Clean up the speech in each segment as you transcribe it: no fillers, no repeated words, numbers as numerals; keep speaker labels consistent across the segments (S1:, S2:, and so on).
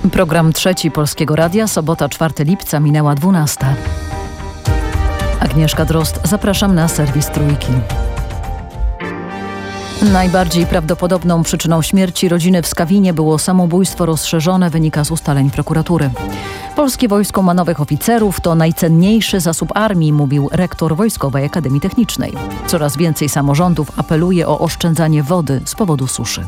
S1: Program trzeci Polskiego Radia, sobota 4 lipca, minęła 12. Agnieszka Drozd, zapraszam na serwis Trójki. Najbardziej prawdopodobną przyczyną śmierci rodziny w Skawinie było samobójstwo rozszerzone, wynika z ustaleń prokuratury. Polskie wojsko ma nowych oficerów, to najcenniejszy zasób armii, mówił rektor Wojskowej Akademii Technicznej. Coraz więcej samorządów apeluje o oszczędzanie wody z powodu suszy.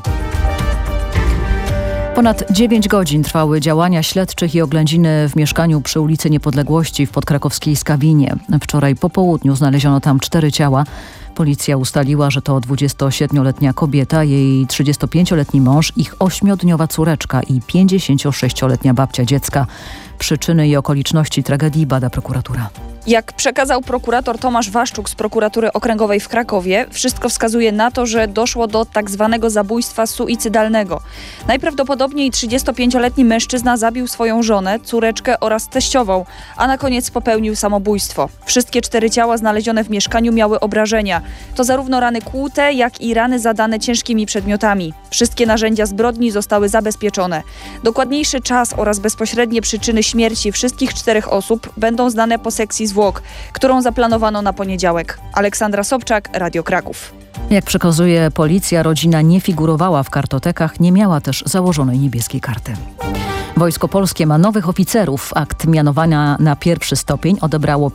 S1: Ponad 9 godzin trwały działania śledczych i oględziny w mieszkaniu przy ulicy Niepodległości w podkrakowskiej Skawinie. Wczoraj po południu znaleziono tam 4 ciała. Policja ustaliła, że to 27-letnia kobieta, jej 35-letni mąż, ich 8-dniowa córeczka i 56-letnia babcia dziecka. Przyczyny i okoliczności tragedii bada prokuratura.
S2: Jak przekazał prokurator Tomasz Waszczuk z prokuratury okręgowej w Krakowie, wszystko wskazuje na to, że doszło do tak zwanego zabójstwa suicydalnego. Najprawdopodobniej 35-letni mężczyzna zabił swoją żonę, córeczkę oraz teściową, a na koniec popełnił samobójstwo. Wszystkie 4 ciała znalezione w mieszkaniu miały obrażenia. To zarówno rany kłute, jak i rany zadane ciężkimi przedmiotami. Wszystkie narzędzia zbrodni zostały zabezpieczone. Dokładniejszy czas oraz bezpośrednie przyczyny śmierci wszystkich 4 osób będą znane po sekcji zwłok, którą zaplanowano na poniedziałek. Aleksandra Sobczak, Radio Kraków.
S1: Jak przekazuje policja, rodzina nie figurowała w kartotekach, nie miała też założonej niebieskiej karty. Wojsko Polskie ma nowych oficerów. Akt mianowania na 1. stopień odebrało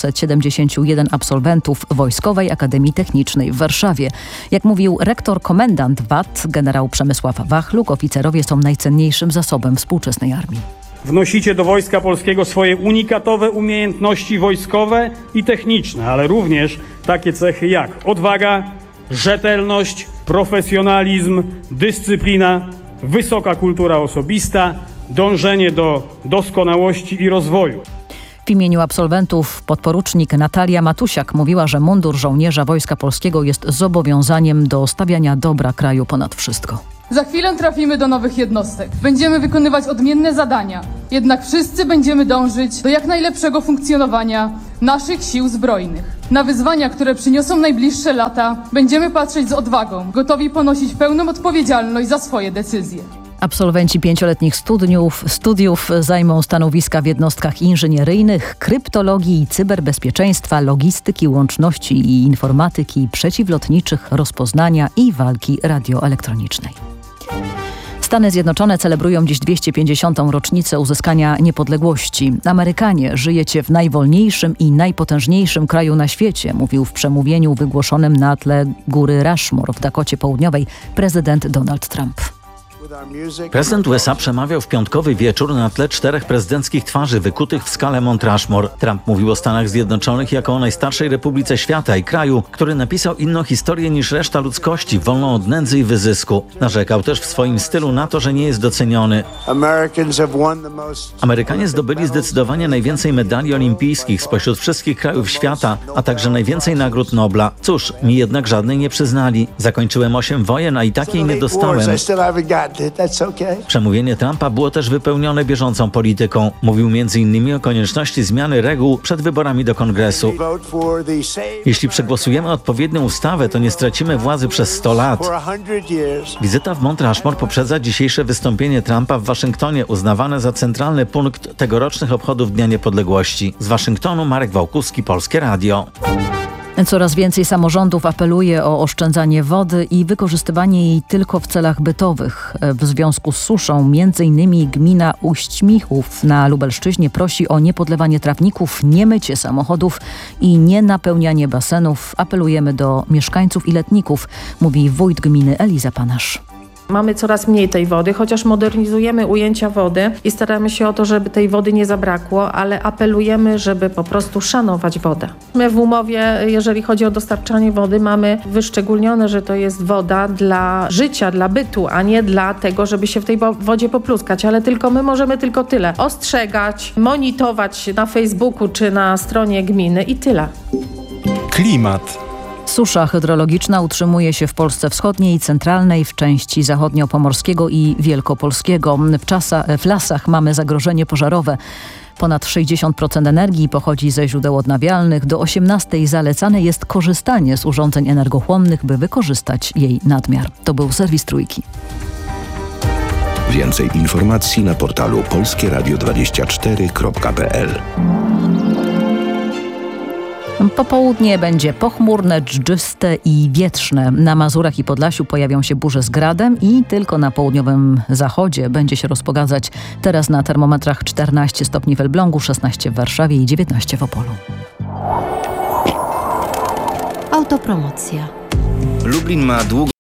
S1: 571 absolwentów Wojskowej Akademii Technicznej w Warszawie. Jak mówił rektor komendant WAT, generał Przemysław Wachluk, oficerowie są najcenniejszym zasobem współczesnej armii.
S3: Wnosicie do Wojska Polskiego swoje unikatowe umiejętności wojskowe i techniczne, ale również takie cechy jak odwaga, rzetelność, profesjonalizm, dyscyplina, wysoka kultura osobista, dążenie do doskonałości i rozwoju.
S1: W imieniu absolwentów podporucznik Natalia Matusiak mówiła, że mundur żołnierza Wojska Polskiego jest zobowiązaniem do stawiania dobra kraju ponad wszystko.
S4: Za chwilę trafimy do nowych jednostek. Będziemy wykonywać odmienne zadania. Jednak wszyscy będziemy dążyć do jak najlepszego funkcjonowania naszych sił zbrojnych. Na wyzwania, które przyniosą najbliższe lata, będziemy patrzeć z odwagą, gotowi ponosić pełną odpowiedzialność za swoje decyzje.
S1: Absolwenci 5-letnich studiów zajmą stanowiska w jednostkach inżynieryjnych, kryptologii i cyberbezpieczeństwa, logistyki, łączności i informatyki, przeciwlotniczych, rozpoznania i walki radioelektronicznej. Stany Zjednoczone celebrują dziś 250. rocznicę uzyskania niepodległości. Amerykanie, żyjecie w najwolniejszym i najpotężniejszym kraju na świecie, mówił w przemówieniu wygłoszonym na tle góry Rushmore w Dakocie Południowej prezydent Donald Trump.
S5: Prezydent USA przemawiał w piątkowy wieczór na tle 4 prezydenckich twarzy wykutych w skale Mount Rushmore. Trump mówił o Stanach Zjednoczonych jako o najstarszej republice świata i kraju, który napisał inną historię niż reszta ludzkości, wolną od nędzy i wyzysku. Narzekał też w swoim stylu na to, że nie jest doceniony. Amerykanie zdobyli zdecydowanie najwięcej medali olimpijskich spośród wszystkich krajów świata, a także najwięcej nagród Nobla. Cóż, mi jednak żadnej nie przyznali. Zakończyłem 8 wojen, a i takiej nie dostałem. Przemówienie Trumpa było też wypełnione bieżącą polityką. Mówił m.in. o konieczności zmiany reguł przed wyborami do Kongresu. Jeśli przegłosujemy odpowiednią ustawę, to nie stracimy władzy przez 100 lat. Wizyta w Mount Rushmore poprzedza dzisiejsze wystąpienie Trumpa w Waszyngtonie, uznawane za centralny punkt tegorocznych obchodów Dnia Niepodległości. Z Waszyngtonu Marek Wałkuski, Polskie Radio.
S1: Coraz więcej samorządów apeluje o oszczędzanie wody i wykorzystywanie jej tylko w celach bytowych. W związku z suszą m.in. gmina Uść-Michów na Lubelszczyźnie prosi o niepodlewanie trawników, niemycie samochodów i nienapełnianie basenów. Apelujemy do mieszkańców i letników, mówi wójt gminy Eliza Panasz.
S6: Mamy coraz mniej tej wody, chociaż modernizujemy ujęcia wody i staramy się o to, żeby tej wody nie zabrakło, ale apelujemy, żeby po prostu szanować wodę. My w umowie, jeżeli chodzi o dostarczanie wody, mamy wyszczególnione, że to jest woda dla życia, dla bytu, a nie dla tego, żeby się w tej wodzie popluskać, ale tylko my możemy tylko tyle. Ostrzegać, monitorować na Facebooku czy na stronie gminy i tyle.
S7: Klimat.
S1: Susza hydrologiczna utrzymuje się w Polsce wschodniej i centralnej, w części zachodniopomorskiego i wielkopolskiego. W lasach mamy zagrożenie pożarowe. Ponad 60% energii pochodzi ze źródeł odnawialnych. Do 18 zalecane jest korzystanie z urządzeń energochłonnych, by wykorzystać jej nadmiar. To był serwis Trójki.
S8: Więcej informacji na portalu polskieradio24.pl.
S1: Popołudnie będzie pochmurne, dżdżyste i wietrzne. Na Mazurach i Podlasiu pojawią się burze z gradem i tylko na południowym zachodzie będzie się rozpogadzać. Teraz na termometrach 14 stopni w Elblągu, 16 w Warszawie i 19 w Opolu.
S9: Autopromocja.
S10: Lublin ma długo